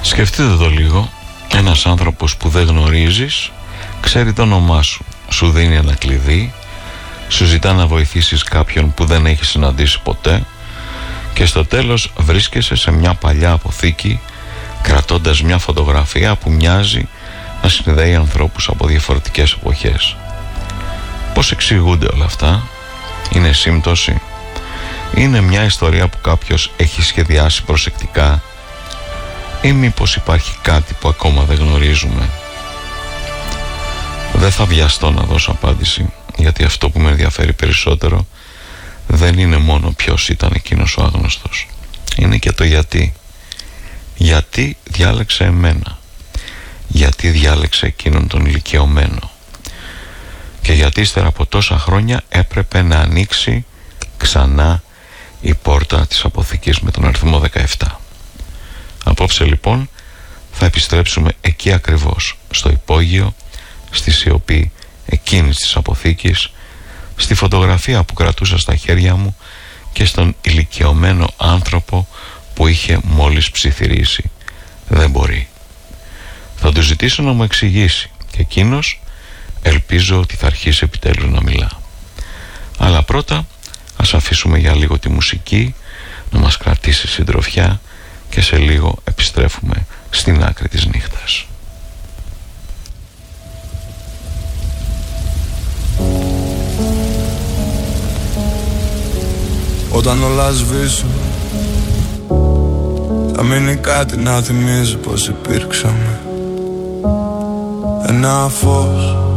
Σκεφτείτε το λίγο. Ένας άνθρωπος που δεν γνωρίζεις ξέρει το όνομά σου, σου δίνει ένα κλειδί, σου ζητά να βοηθήσεις κάποιον που δεν έχει συναντήσει ποτέ και στο τέλος βρίσκεσαι σε μια παλιά αποθήκη κρατώντας μια φωτογραφία που μοιάζει να συνδέει ανθρώπους από διαφορετικές εποχές. Πώς εξηγούνται όλα αυτά? Είναι σύμπτωση? Είναι μια ιστορία που κάποιος έχει σχεδιάσει προσεκτικά? Ή μήπως υπάρχει κάτι που ακόμα δεν γνωρίζουμε? Δεν θα βιαστώ να δώσω απάντηση, γιατί αυτό που με ενδιαφέρει περισσότερο δεν είναι μόνο ποιος ήταν εκείνος ο άγνωστος. Είναι και το γιατί. Γιατί διάλεξε εμένα? Γιατί διάλεξε εκείνον τον ηλικιωμένο? Και γιατί ύστερα από τόσα χρόνια έπρεπε να ανοίξει ξανά η πόρτα της αποθήκης με τον αριθμό 17. Απόψε λοιπόν θα επιστρέψουμε εκεί ακριβώς, στο υπόγειο, στη σιωπή εκείνης της αποθήκης, στη φωτογραφία που κρατούσα στα χέρια μου και στον ηλικιωμένο άνθρωπο που είχε μόλις ψιθυρίσει. Δεν μπορεί. Θα του ζητήσω να μου εξηγήσει και εκείνος ελπίζω ότι θα αρχίσει επιτέλους να μιλά. Αλλά πρώτα ας αφήσουμε για λίγο τη μουσική να μας κρατήσει συντροφιά και σε λίγο επιστρέφουμε στην άκρη της νύχτας. Όταν όλα σβήσουν θα μείνει κάτι να θυμίζει πως υπήρξαμε. Ένα φως